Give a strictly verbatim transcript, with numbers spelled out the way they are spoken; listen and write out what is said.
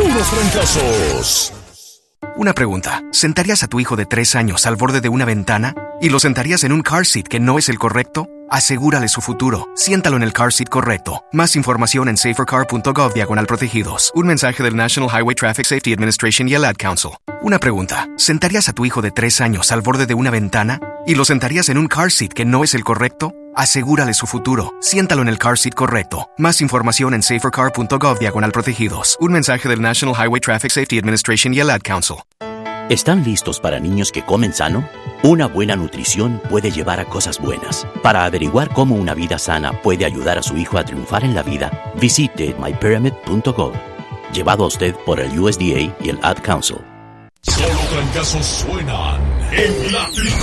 puros fracasos. Una pregunta. ¿Sentarías a tu hijo de tres años al borde de una ventana? ¿Y lo sentarías en un car seat que no es el correcto? Asegúrale su futuro. Siéntalo en el car seat correcto. Más información en safercar punto gov diagonal protegidos. Un mensaje del National Highway Traffic Safety Administration y el Ad Council. Una pregunta. ¿Sentarías a tu hijo de tres años al borde de una ventana? ¿Y lo sentarías en un car seat que no es el correcto? Asegúrale su futuro. Siéntalo en el car seat correcto. Más información en safercar punto gov diagonal protegidos. Un mensaje del National Highway Traffic Safety Administration y el Ad Council. ¿Están listos para niños que comen sano? Una buena nutrición puede llevar a cosas buenas. Para averiguar cómo una vida sana puede ayudar a su hijo a triunfar en la vida, visite my pyramid punto gov. Llevado a usted por el U S D A y el Ad Council. Solo fracasos suenan en la